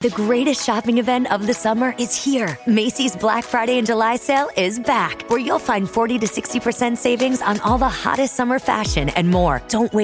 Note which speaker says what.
Speaker 1: The greatest shopping event of the summer is here. Macy's Black Friday and July sale is back, where you'll find 40 to 60% savings on all the hottest summer fashion and more. Don't wait.